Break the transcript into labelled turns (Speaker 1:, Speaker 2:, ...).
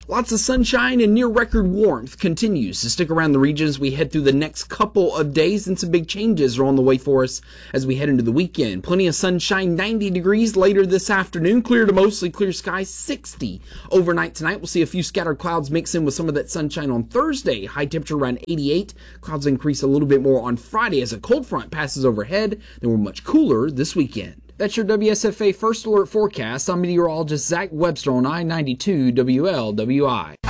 Speaker 1: Lots of sunshine and near record warmth continues to stick around the region as we head through the next couple of days, and some big changes are on the way for us as we head into the weekend. Plenty of sunshine, 90 degrees later this afternoon, clear to mostly clear skies, 60 overnight tonight. We'll see a few scattered clouds mix in with some of that sunshine on Thursday. High temperature around 88. Clouds increase a little bit more on Friday as a cold front passes overhead. Then we're much cooler this weekend. That's your WSFA First Alert forecast. I'm meteorologist Zach Webster on I-92 WLWI.